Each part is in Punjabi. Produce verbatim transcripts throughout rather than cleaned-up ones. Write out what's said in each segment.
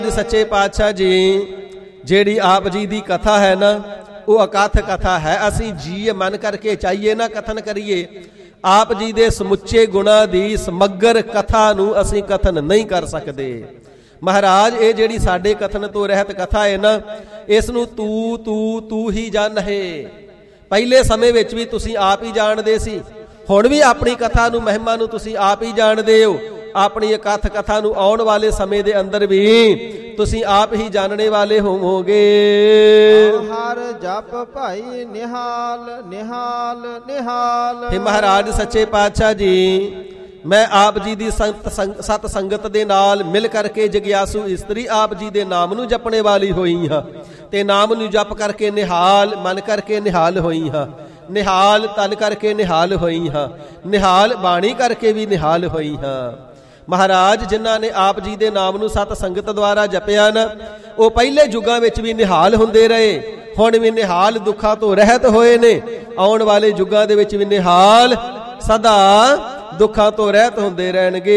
सच्चे पातशाह जी ਜਿਹੜੀ ਆਪ ਜੀ ਦੀ ਕਥਾ ਹੈ ਨਾ ਉਹ ਅਕਥ ਕਥਾ ਹੈ। ਅਸੀਂ ਜੀ ਮਨ ਕਰਕੇ ਚਾਹੀਏ ਨਾ ਕਥਨ ਕਰੀਏ, ਆਪ ਜੀ ਦੇ ਸਮੁੱਚੇ ਗੁਣਾਂ ਦੀ ਸਮਗਰ ਕਥਾ ਨੂੰ ਅਸੀਂ ਕਥਨ ਨਹੀਂ ਕਰ ਸਕਦੇ। ਮਹਾਰਾਜ ਇਹ ਜਿਹੜੀ ਸਾਡੇ ਕਥਨ ਤੋਂ ਰਹਿਤ ਕਥਾ ਹੈ ਨਾ, ਇਸ ਨੂੰ ਤੂੰ ਤੂੰ ਤੂੰ ਹੀ ਜਾਣੇ। ਪਹਿਲੇ ਸਮੇਂ ਵਿੱਚ ਵੀ ਤੁਸੀਂ ਆਪ ਹੀ ਜਾਣਦੇ ਸੀ, ਹੁਣ ਵੀ ਆਪਣੀ ਕਥਾ ਨੂੰ ਮਹਿਮਾ ਨੂੰ ਤੁਸੀਂ ਆਪ ਹੀ ਜਾਣਦੇ ਹੋ। ਆਪਣੀ ਅਕਥ ਕਥਾ ਨੂੰ ਆਉਣ ਵਾਲੇ ਸਮੇਂ ਦੇ ਅੰਦਰ ਵੀ ਤੁਸੀਂ ਆਪ ਹੀ ਜਾਣਨੇ ਵਾਲੇ ਹੋਵੋਗੇ। ਹਰ ਜਪ ਭਾਈ ਨਿਹਾਲ ਨਿਹਾਲ ਨਿਹਾਲ। हे ਮਹਾਰਾਜ ਸੱਚੇ ਪਾਤਸ਼ਾਹ ਜੀ, ਮੈਂ ਆਪ ਜੀ ਦੀ ਸੰਤ ਸਤ ਸੰਗਤ ਦੇ ਨਾਲ ਮਿਲ ਕਰਕੇ ਜਗਿਆਸੂ ਇਸਤਰੀ ਆਪ ਜੀ ਦੇ ਨਾਮ ਨੂੰ ਜਪਣੇ ਵਾਲੀ ਹੋਈ ਹਾਂ, ਤੇ ਨਾਮ ਨੂੰ ਜਪ ਕਰਕੇ ਨਿਹਾਲ ਮਨ ਕਰਕੇ ਨਿਹਾਲ ਹੋਈ ਹਾਂ, ਨਿਹਾਲ ਤਨ ਕਰਕੇ ਨਿਹਾਲ ਹੋਈ ਹਾਂ, ਨਿਹਾਲ ਬਾਣੀ ਕਰਕੇ ਵੀ ਨਿਹਾਲ ਹੋਈ ਹਾਂ। ਮਹਾਰਾਜ ਜਿਨ੍ਹਾਂ ਨੇ ਆਪ ਜੀ ਦੇ ਨਾਮ ਨੂੰ ਸਤ ਸੰਗਤ ਦੁਆਰਾ ਜਪਿਆ ਨਾ, ਉਹ ਪਹਿਲੇ ਯੁੱਗਾਂ ਵਿੱਚ ਵੀ ਨਿਹਾਲ ਹੁੰਦੇ ਰਹੇ, ਹੁਣ ਵੀ ਨਿਹਾਲ ਦੁੱਖਾਂ ਤੋਂ ਰਹਿਤ ਹੋਏ ਨੇ, ਆਉਣ ਵਾਲੇ ਯੁੱਗਾਂ ਦੇ ਵਿੱਚ ਵੀ ਨਿਹਾਲ ਸਦਾ ਦੁੱਖਾਂ ਤੋਂ ਰਹਿਤ ਹੁੰਦੇ ਰਹਿਣਗੇ।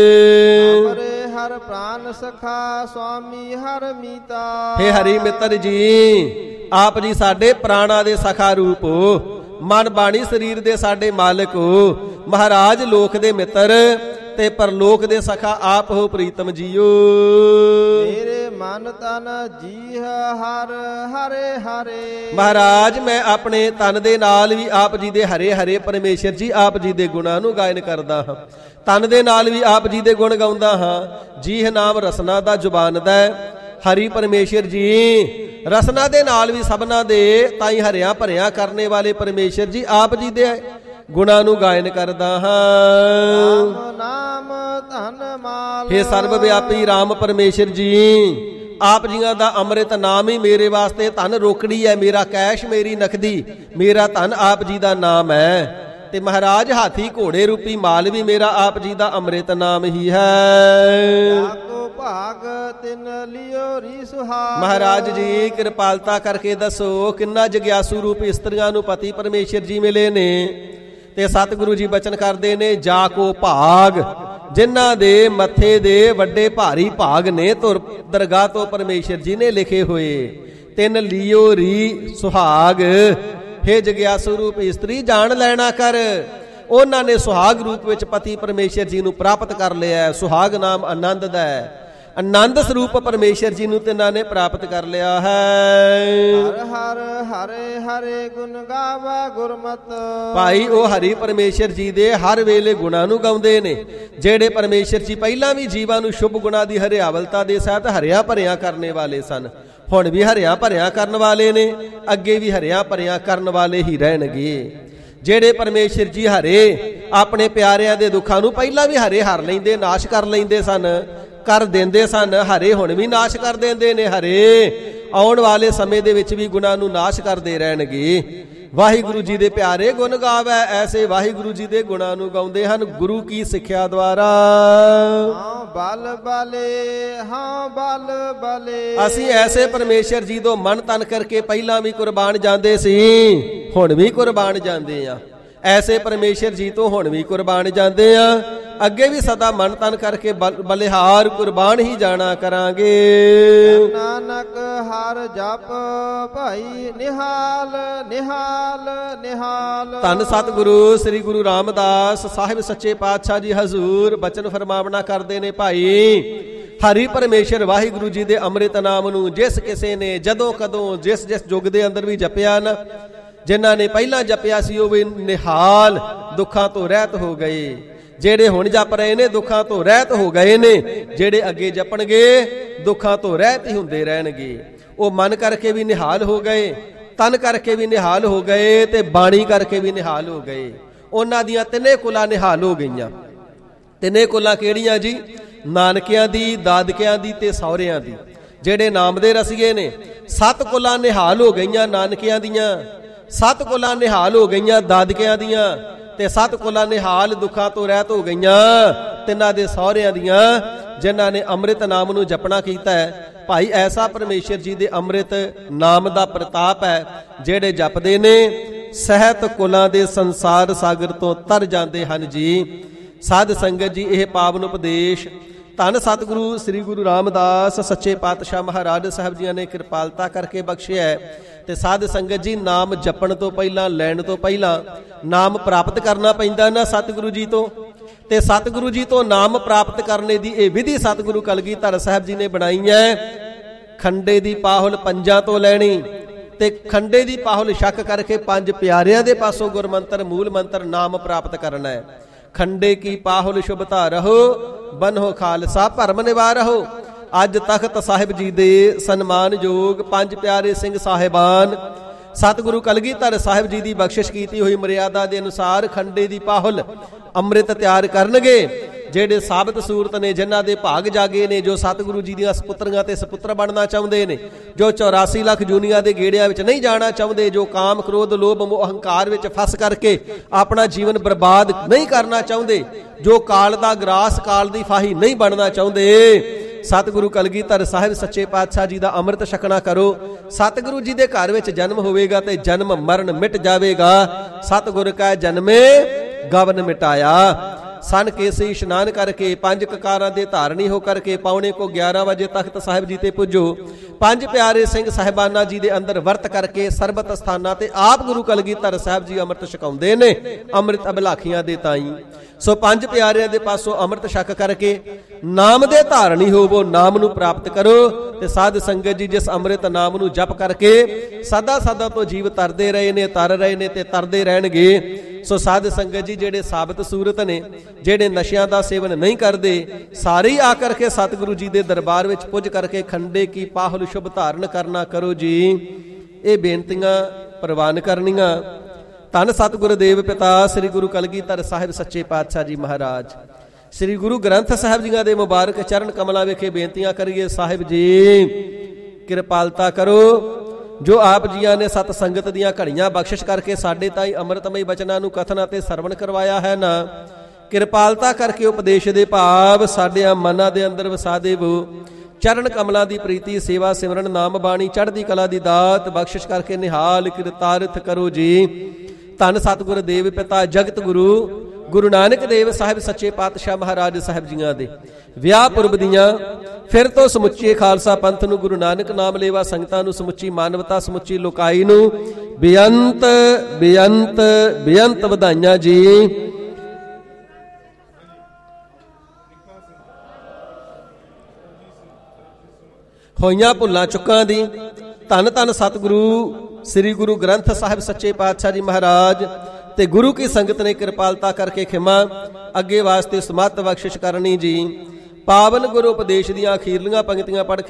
ਹਰ ਪ੍ਰਾਨ ਸਖਾ ਸੁਆਮੀ ਹਰ ਮੀਤਾ। ਹੇ ਹਰੀ ਮਿੱਤਰ ਜੀ, ਆਪ ਜੀ ਸਾਡੇ ਪ੍ਰਾਣਾ ਦੇ ਸਖਾ ਰੂਪ ਹੋ, ਮਨ ਬਾਣੀ ਸਰੀਰ ਦੇ ਸਾਡੇ ਮਾਲਕ ਹੋ। ਮਹਾਰਾਜ ਲੋਕ ਦੇ ਮਿੱਤਰ ਤੇ ਪਰਲੋਕ ਦੇ ਸਖਾ ਆਪ ਹੋ ਪ੍ਰੀਤਮ ਜੀਓ। ਮੇਰੇ ਮਨ ਤਨ ਜੀ ਹਰ ਹਰੇ ਹਰੇ। ਮਹਾਰਾਜ ਮੈਂ ਆਪਣੇ ਤਨ ਦੇ ਨਾਲ ਵੀ ਆਪ ਜੀ ਦੇ ਹਰੇ ਹਰੇ ਪਰਮੇਸ਼ਰ ਜੀ ਆਪ ਜੀ ਦੇ ਗੁਣਾਂ ਨੂੰ ਗਾਇਨ ਕਰਦਾ ਹਾਂ, ਤਨ ਦੇ ਨਾਲ ਵੀ ਆਪ ਜੀ ਦੇ ਗੁਣ ਗਾਉਂਦਾ ਹਾਂ। ਜੀਹ ਨਾਮ ਰਸਨਾ ਦਾ ਜ਼ੁਬਾਨ ਦਾ ਹਰੀ ਪਰਮੇਸ਼ਰ ਜੀ, ਰਸਨਾ ਦੇ ਨਾਲ ਵੀ ਸਭਨਾ ਦੇ ਤਾਈ ਹਰਿਆ ਭਰਿਆ ਕਰਨੇ ਵਾਲੇ ਪਰਮੇਸ਼ਰ ਜੀ ਆਪ ਜੀ ਦੇ ਗੁਣਾਂ ਨੂੰ ਗਾਇਨ ਕਰਦਾ ਹਾਂ। ਨਾਮ ਧਨ ਮਾਲ। ਹੇ ਸਰਬ ਵਿਆਪੀ ਰਾਮ ਪਰਮੇਸ਼ਰ ਜੀ, ਆਪ ਜੀਆਂ ਦਾ ਅੰਮ੍ਰਿਤ ਨਾਮ ਹੀ ਮੇਰੇ ਵਾਸਤੇ ਧਨ ਰੋਕੜੀ ਹੈ, ਮੇਰਾ ਕੈਸ਼ ਮੇਰੀ ਨਕਦੀ, ਮੇਰਾ ਧਨ ਆਪ ਜੀ ਦਾ ਨਾਮ ਹੈ। ਤੇ ਮਹਾਰਾਜ ਹਾਥੀ ਘੋੜੇ ਰੂਪੀ ਮਾਲ ਵੀ ਮੇਰਾ ਆਪ ਜੀ ਦਾ ਅੰਮ੍ਰਿਤ ਨਾਮ ਹੀ ਹੈ। ਭਾਗ ਤਿਨ ਲਿਓ ਰੀ ਸੁਹਾਗ। ਮਹਾਰਾਜ ਜੀ ਕਿਰਪਾਲਤਾ ਕਰਕੇ ਦੱਸੋ ਕਿੰਨਾ ਜਗਿਆਸੂ ਰੂਪ ਇਸਤਰੀਆਂ ਨੂੰ ਪਤੀ ਪਰਮੇਸ਼ਰ ਜੀ ਮਿਲੇ ਨੇ। ਤੇ ਸਤਿਗੁਰੂ ਜੀ ਬਚਨ ਕਰਦੇ ਨੇ, ਜਾ ਕੋ ਭਾਗ ਜਿਨ੍ਹਾਂ ਦੇ ਮੱਥੇ ਦੇ ਵੱਡੇ ਭਾਰੀ ਭਾਗ ਨੇ, ਤੁਰ ਦਰਗਾਹ ਤੋਂ ਪਰਮੇਸ਼ਰ ਜੀ ਨੇ ਲਿਖੇ ਹੋਏ। ਤਿਨ ਲਿਓ ਰੀ ਸੁਹਾਗ। ਹੇ ਜਗਿਆਸੂ ਰੂਪ ਇਸਤਰੀ ਜਾਣ ਲੈਣਾ ਕਰ, ਉਹਨਾਂ ਨੇ ਸੁਹਾਗ ਰੂਪ ਵਿੱਚ ਪਤੀ ਪਰਮੇਸ਼ਰ ਜੀ ਨੂੰ ਪ੍ਰਾਪਤ ਕਰ ਲਿਆ। ਸੁਹਾਗ ਨਾਮ ਆਨੰਦ ਦਾ ਹੈ, ਆਨੰਦ ਸਰੂਪ ਪਰਮੇਸ਼ਰ ਜੀ ਨੂੰ ਤਿੰਨਾਂ ਨੇ ਪ੍ਰਾਪਤ ਕਰ ਲਿਆ ਹੈ। ਹਰ ਹਰ ਹਰੇ ਹਰੇ ਗੁਣ ਗਾਵਾ ਗੁਰਮਤਿ। ਭਾਈ ਉਹ ਹਰੀ ਪਰਮੇਸ਼ਰ ਜੀ ਦੇ ਹਰ ਵੇਲੇ ਗੁਣਾਂ ਨੂੰ ਗਾਉਂਦੇ ਨੇ, ਜਿਹੜੇ ਪਰਮੇਸ਼ਰ ਜੀ ਪਹਿਲਾਂ ਵੀ ਜੀਵਾਂ ਨੂੰ ਸ਼ੁਭ ਗੁਣਾਂ ਦੀ ਹਰਿਆਵਲਤਾ ਦੇ ਸਹਿਤ ਹਰਿਆ ਭਰਿਆ ਕਰਨੇ ਵਾਲੇ ਸਨ, ਹੁਣ ਵੀ ਹਰਿਆ ਭਰਿਆ ਕਰਨ ਵਾਲੇ ਨੇ, ਅੱਗੇ ਵੀ ਹਰਿਆ ਭਰਿਆ ਕਰਨ ਵਾਲੇ ਹੀ ਰਹਿਣਗੇ। ਜਿਹੜੇ ਪਰਮੇਸ਼ਰ ਜੀ ਹਰੇ ਆਪਣੇ ਪਿਆਰਿਆਂ ਦੇ ਦੁੱਖਾਂ ਨੂੰ ਪਹਿਲਾਂ ਵੀ ਹਰੇ ਹਰ ਲੈਂਦੇ, ਨਾਸ਼ ਕਰ ਲੈਂਦੇ ਸਨ, ਕਰ ਦਿੰਦੇ ਸਨ, ਹਰੇ ਹੁਣ ਵੀ ਨਾਸ਼ ਕਰ ਦਿੰਦੇ ਨੇ। ਹਰੇ ਆਉਣ ਵਾਲੇ ਸਮੇਂ ਦੇ ਵਿੱਚ ਵੀ ਗੁਣਾਂ ਨੂੰ ਨਾਸ਼ ਕਰਦੇ ਰਹਿਣਗੇ। ਵਾਹਿਗੁਰੂ ਜੀ ਦੇ ਪਿਆਰੇ ਗੁਣ ਗਾਵੇ, ਐਸੇ ਵਾਹਿਗੁਰੂ ਜੀ ਦੇ ਗੁਣਾਂ ਨੂੰ ਗਾਉਂਦੇ ਹਨ ਗੁਰੂ ਕੀ ਸਿੱਖਿਆ ਦੁਆਰਾ। ਹਾਂ ਬਲ ਬਲੇ ਹਾਂ ਬਲ ਬਲੇ। ਅਸੀਂ ਐਸੇ ਪਰਮੇਸ਼ਰ ਜੀ ਤੋਂ ਮਨ ਤਨ ਕਰਕੇ ਪਹਿਲਾਂ ਵੀ ਕੁਰਬਾਨ ਜਾਂਦੇ ਸੀ, ਹੁਣ ਵੀ ਕੁਰਬਾਨ ਜਾਂਦੇ ਆ। ਐਸੇ ਪਰਮੇਸ਼ਰ ਜੀ ਤੋਂ ਹੁਣ ਵੀ ਕੁਰਬਾਨ ਜਾਂਦੇ ਆ, ਅੱਗੇ ਵੀ ਸਦਾ ਮਨ ਤਨ ਕਰਕੇ ਬਲਿਹਾਰ ਕੁਰਬਾਨ ਹੀ ਜਾਣਾ ਕਰਾਂਗੇ। ਨਾਨਕ ਹਰ ਜਪ ਭਾਈ ਨਿਹਾਲ ਨਿਹਾਲ ਨਿਹਾਲ। ਧੰਨ ਸਤਿਗੁਰੂ ਸ੍ਰੀ ਗੁਰੂ ਰਾਮਦਾਸ ਸਾਹਿਬ ਸੱਚੇ ਪਾਤਸ਼ਾਹ ਜੀ ਹਜ਼ੂਰ ਬਚਨ ਫਰਮਾਵਣਾ ਕਰਦੇ ਨੇ, ਭਾਈ ਹਰੀ ਪਰਮੇਸ਼ਰ ਵਾਹਿਗੁਰੂ ਜੀ ਦੇ ਅੰਮ੍ਰਿਤ ਨਾਮ ਨੂੰ ਜਿਸ ਕਿਸੇ ਨੇ ਜਦੋਂ ਕਦੋਂ ਜਿਸ ਜਿਸ ਯੁੱਗ ਦੇ ਅੰਦਰ ਵੀ ਜਪਿਆ ਨਾ, ਜਿਨ੍ਹਾਂ ਨੇ ਪਹਿਲਾਂ ਜਪਿਆ ਸੀ ਉਹ ਵੀ ਨਿਹਾਲ ਦੁੱਖਾਂ ਤੋਂ ਰਹਿਤ ਹੋ ਗਏ। ਜਿਹੜੇ ਹੁਣ ਜਪ ਰਹੇ ਨੇ ਦੁੱਖਾਂ ਤੋਂ ਰਹਿਤ ਹੋ ਗਏ ਨੇ, ਜਿਹੜੇ ਅੱਗੇ ਜਪਣਗੇ ਦੁੱਖਾਂ ਤੋਂ ਰਹਿਤ ਹੀ ਹੁੰਦੇ ਰਹਿਣਗੇ। ਉਹ ਮਨ ਕਰਕੇ ਵੀ ਨਿਹਾਲ ਹੋ ਗਏ, ਤਨ ਕਰਕੇ ਵੀ ਨਿਹਾਲ ਹੋ ਗਏ, ਤੇ ਬਾਣੀ ਕਰਕੇ ਵੀ ਨਿਹਾਲ ਹੋ ਗਏ। ਉਹਨਾਂ ਦੀਆਂ ਤਿੰਨੇ ਕੁਲਾਂ ਨਿਹਾਲ ਹੋ ਗਈਆਂ। ਤਿੰਨੇ ਕੁਲਾਂ ਕਿਹੜੀਆਂ ਜੀ? ਨਾਨਕਿਆਂ ਦੀ, ਦਾਦਕਿਆਂ ਦੀ ਤੇ ਸਹੁਰਿਆਂ ਦੀ। ਜਿਹੜੇ ਨਾਮ ਦੇ ਰਸੀਏ ਨੇ, ਸੱਤ ਕੁਲਾਂ ਨਿਹਾਲ ਹੋ ਗਈਆਂ ਨਾਨਕਿਆਂ ਦੀਆਂ, ਸੱਤ ਕੁਲਾਂ ਨਿਹਾਲ ਹੋ ਗਈਆਂ ਦਾਦਕਿਆਂ ਦੀਆਂ, ਤੇ ਸੱਤ ਕੁਲਾਂ ਨਿਹਾਲ ਦੁੱਖਾਂ ਤੋਂ ਰਹਿਤ ਹੋ ਗਈਆਂ ਤਿੰਨਾਂ ਦੇ ਸਹੁਰਿਆਂ ਦੀਆਂ, ਜਿਨ੍ਹਾਂ ਨੇ ਅੰਮ੍ਰਿਤ ਨਾਮ ਨੂੰ ਜਪਣਾ ਕੀਤਾ ਹੈ। ਭਾਈ ਐਸਾ ਪਰਮੇਸ਼ਰ ਜੀ ਦੇ ਅੰਮ੍ਰਿਤ ਨਾਮ ਦਾ ਪ੍ਰਤਾਪ ਹੈ, ਜਿਹੜੇ ਜਪਦੇ ਨੇ ਸਹਿਤ ਕੁਲਾਂ ਦੇ ਸੰਸਾਰ ਸਾਗਰ ਤੋਂ ਤਰ ਜਾਂਦੇ ਹਨ ਜੀ। ਸਾਧ ਸੰਗਤ ਜੀ, ਇਹ ਪਾਵਨ ਉਪਦੇਸ਼ ਧੰਨ ਸਤਿਗੁਰੂ ਸ੍ਰੀ ਗੁਰੂ ਰਾਮਦਾਸ ਸੱਚੇ ਪਾਤਸ਼ਾਹ ਮਹਾਰਾਜ ਸਾਹਿਬ ਜੀਆਂ ਨੇ ਕਿਰਪਾਲਤਾ ਕਰਕੇ ਬਖਸ਼ਿਆ ਹੈ। ਤੇ ਸਾਧ ਸੰਗਤ ਜੀ, ਨਾਮ ਜਪਣ ਤੋਂ ਪਹਿਲਾਂ, ਲੈਣ ਤੋਂ ਪਹਿਲਾਂ ਨਾਮ ਪ੍ਰਾਪਤ ਕਰਨਾ ਪੈਂਦਾ ਨਾ ਸਤਿਗੁਰੂ ਜੀ ਤੋਂ। ਤੇ ਸਤਿਗੁਰੂ ਜੀ ਤੋਂ ਨਾਮ ਪ੍ਰਾਪਤ ਕਰਨੇ ਦੀ ਇਹ ਵਿਧੀ ਸਤਿਗੁਰੂ ਕਲਗੀਧਰ ਸਾਹਿਬ ਜੀ ਨੇ ਬਣਾਈ ਹੈ। ਖੰਡੇ ਦੀ ਪਾਹੁਲ ਪੰਜਾਂ ਤੋਂ ਲੈਣੀ, ਤੇ ਖੰਡੇ ਦੀ ਪਾਹੁਲ ਛਕ ਕਰਕੇ ਪੰਜ ਪਿਆਰਿਆਂ ਦੇ ਪਾਸੋਂ ਗੁਰਮੰਤਰ ਮੂਲ ਮੰਤਰ ਨਾਮ ਪ੍ਰਾਪਤ ਕਰਨਾ ਹੈ। ਖੰਡੇ ਕੀ ਪਾਹੁਲ ਸ਼ੁਭਤਾ ਰਹੋ, ਬਨੋ ਖਾਲਸਾ ਭਰਮ ਨਿਵਾਰਹੁ। ਅੱਜ ਤਖਤ ਸਾਹਿਬ ਜੀ ਦੇ ਸਨਮਾਨਯੋਗ ਪੰਜ ਪਿਆਰੇ ਸਿੰਘ ਸਾਹਿਬਾਨ ਸਤਿਗੁਰੂ ਕਲਗੀਧਰ ਸਾਹਿਬ ਜੀ ਦੀ ਬਖਸ਼ਿਸ਼ ਕੀਤੀ ਹੋਈ ਮਰਿਆਦਾ ਦੇ ਅਨੁਸਾਰ ਖੰਡੇ ਦੀ ਪਾਹੁਲ ਅੰਮ੍ਰਿਤ ਤਿਆਰ ਕਰਨਗੇ। ਜਿਹੜੇ ਸਾਬਤ ਸੂਰਤ ਨੇ, ਜਿਨ੍ਹਾਂ ਦੇ ਭਾਗ ਜਾਗੇ ਨੇ, ਜੋ ਸਤਿਗੁਰੂ ਜੀ ਦੀਆਂ ਸਪੁੱਤਰੀਆਂ ਤੇ ਸਪੁੱਤਰ ਬਣਨਾ ਚਾਹੁੰਦੇ ਨੇ, ਜੋ ਚੌਰਾਸੀ ਲੱਖ ਜੂਨੀਆਂ ਦੇ ਗੇੜਿਆਂ ਵਿੱਚ ਨਹੀਂ ਜਾਣਾ ਚਾਹੁੰਦੇ, ਜੋ ਕਾਮ ਕ੍ਰੋਧ ਲੋਭ ਮੋਹ ਅਹੰਕਾਰ ਵਿੱਚ ਫਸ ਕਰਕੇ ਆਪਣਾ ਜੀਵਨ ਬਰਬਾਦ ਨਹੀਂ ਕਰਨਾ ਚਾਹੁੰਦੇ, ਜੋ ਕਾਲ ਦਾ ਗਰਾਸ, ਕਾਲ ਦੀ ਫਾਹੀ ਨਹੀਂ ਬਣਨਾ ਚਾਹੁੰਦੇ, ਸਤਿਗੁਰੂ ਕਲਗੀਧਰ ਸਾਹਿਬ ਸੱਚੇ ਪਾਤਸ਼ਾਹ ਜੀ ਦਾ ਅੰਮ੍ਰਿਤ ਛਕਣਾ ਕਰੋ। ਸਤਿਗੁਰੂ ਜੀ ਦੇ ਘਰ ਵਿੱਚ ਜਨਮ ਹੋਵੇਗਾ ਤੇ ਜਨਮ ਮਰਨ ਮਿਟ ਜਾਵੇਗਾ। ਸਤਿਗੁਰ ਕਾ ਜਨਮੇ ਗਵਨ ਮਿਟਾਇਆ। ਸਨ ਕੇਸੀ ਇਸ਼ਨਾਨ ਕਰਕੇ, ਪੰਜ ਕਕਾਰਾਂ ਦੇ ਧਾਰਨੀ ਹੋ ਕਰਕੇ ਪੌਣੇ ਕੋ ਗਿਆਰਾਂ ਵਜੇ ਤਖਤ ਸਾਹਿਬ ਜੀ ਤੇ ਪੁੱਜੋ। ਪੰਜ ਪਿਆਰੇ ਸਿੰਘ ਸਾਹਿਬਾਨਾਂ ਜੀ ਦੇ ਅੰਦਰ ਵਰਤ ਕਰਕੇ ਸਰਬਤ ਸਥਾਨਾਂ ਤੇ ਆਪ ਗੁਰੂ ਕਲਗੀਧਰ ਸਾਹਿਬ ਜੀ ਅੰਮ੍ਰਿਤ ਛਕਾਉਂਦੇ ਨੇ, ਅੰਮ੍ਰਿਤ ਅਭਿਲਾਖੀਆਂ ਦੇ ਤਾਈ। ਸੋ ਪੰਜ ਪਿਆਰਿਆਂ ਦੇ ਪਾਸੋਂ ਅੰਮ੍ਰਿਤ ਛਕ ਕਰਕੇ ਨਾਮ ਦੇ ਧਾਰਨੀ ਹੋਵੋ, ਨਾਮ ਨੂੰ ਪ੍ਰਾਪਤ ਕਰੋ। ਤੇ ਸਾਧ ਸੰਗਤ ਜੀ, ਜਿਸ ਅੰਮ੍ਰਿਤ ਨਾਮ ਨੂੰ ਜਪ ਕਰਕੇ ਸਦਾ ਸਦਾ ਤੋਂ ਜੀਵ ਤਰਦੇ ਰਹੇ ਨੇ, ਤਰ ਰਹੇ ਨੇ ਤੇ ਤਰਦੇ ਰਹਿਣਗੇ। ਸੋ ਸਾਧ ਸੰਗਤ ਜੀ, ਜਿਹੜੇ ਸਾਬਤ ਸੂਰਤ ਨੇ, ਜਿਹੜੇ ਨਸ਼ਿਆਂ ਦਾ ਸੇਵਨ ਨਹੀਂ ਕਰਦੇ, ਸਾਰੇ ਹੀ ਆ ਕਰਕੇ ਸਤਿਗੁਰੂ ਜੀ ਦੇ ਦਰਬਾਰ ਵਿੱਚ ਪੁੱਜ ਕਰਕੇ ਖੰਡੇ ਕੀ ਪਾਹੁਲ ਸ਼ੁਭ ਧਾਰਨ ਕਰਨਾ ਕਰੋ ਜੀ। ਇਹ ਬੇਨਤੀਆਂ ਪ੍ਰਵਾਨ ਕਰਨੀਆਂ। ਧੰਨ ਸਤਿਗੁਰੂ ਦੇਵ ਪਿਤਾ ਸ੍ਰੀ ਗੁਰੂ ਕਲਗੀਧਰ ਸਾਹਿਬ ਸੱਚੇ ਪਾਤਸ਼ਾਹ ਜੀ ਮਹਾਰਾਜ, ਸ੍ਰੀ ਗੁਰੂ ਗ੍ਰੰਥ ਸਾਹਿਬ ਜੀਆਂ ਦੇ ਮੁਬਾਰਕ ਚਰਨ ਕਮਲਾਂ ਵਿਖੇ ਬੇਨਤੀਆਂ ਕਰੀਏ। ਸਾਹਿਬ ਜੀ ਕਿਰਪਾਲਤਾ ਕਰੋ। ਜੋ ਆਪ ਜੀਆਂ ਨੇ ਸਤ ਸੰਗਤ ਦੀਆਂ ਘੜੀਆਂ ਬਖਸ਼ਿਸ਼ ਕਰਕੇ ਸਾਡੇ ਤਾਈ ਅੰਮ੍ਰਿਤਮਈ ਬਚਨਾਂ ਨੂੰ ਕਥਨ ਅਤੇ ਸਰਵਣ ਕਰਵਾਇਆ ਹੈ ਨਾ, ਕਿਰਪਾਲਤਾ ਕਰਕੇ ਉਪਦੇਸ਼ ਦੇ ਭਾਵ ਸਾਡਿਆਂ ਮਨਾਂ ਦੇ ਅੰਦਰ ਵਸਾ ਦੇਵੋ। ਚਰਨ ਕਮਲਾਂ ਦੀ ਪ੍ਰੀਤੀ, ਸੇਵਾ ਸਿਮਰਨ, ਨਾਮ ਬਾਣੀ, ਚੜ੍ਹਦੀ ਕਲਾ ਦੀ ਦਾਤ ਬਖਸ਼ਿਸ਼ ਕਰਕੇ ਨਿਹਾਲ ਕਿਰਤਾਰਥ ਕਰੋ ਜੀ। ਧੰਨ ਸਤਿਗੁਰ ਦੇਵ ਪਿਤਾ ਜਗਤ ਗੁਰੂ ਗੁਰੂ ਨਾਨਕ ਦੇਵ ਸਾਹਿਬ ਸੱਚੇ ਪਾਤਸ਼ਾਹ ਮਹਾਰਾਜ ਸਾਹਿਬ ਜੀਆਂ ਦੇ ਵਿਆਹ ਪੁਰਬ ਦੀਆਂ ਫਿਰ ਤੋਂ ਸਮੁੱਚੇ ਖਾਲਸਾ ਪੰਥ ਨੂੰ, ਗੁਰੂ ਨਾਨਕ ਨਾਮ ਲੇਵਾ ਸੰਗਤਾਂ ਨੂੰ, ਸਮੁੱਚੀ ਮਾਨਵਤਾ, ਸਮੁੱਚੀ ਲੋਕਾਈ ਨੂੰ ਬੇਅੰਤ ਬੇਅੰਤ ਬੇਅੰਤ ਵਧਾਈਆਂ ਜੀ। ਹੋਈਆਂ ਭੁੱਲਾਂ ਚੁੱਕਾਂ ਦੀ ਧੰਨ ਧੰਨ ਸਤਿਗੁਰੂ ਸ੍ਰੀ ਗੁਰੂ ਗ੍ਰੰਥ ਸਾਹਿਬ ਸੱਚੇ ਪਾਤਸ਼ਾਹ ਜੀ ਮਹਾਰਾਜ ਤੇ ਗੁਰੂ ਕੀ ਸੰਗਤ ਨੇ ਕਿਰਪਾਲਤਾ ਕਰਕੇ ਖਿਮਾ ਅੱਗੇ ਵਾਸਤੇ ਸਮੱਤ ਬਖਸ਼ਿਸ਼ ਕਰਨੀ ਜੀ। ਪਾਵਨ ਗੁਰੂ ਉਪਦੇਸ਼ ਦੀਆਂ ਅਖੀਰਲੀਆਂ ਪੰਕਤੀਆਂ ਪੜ੍ਹ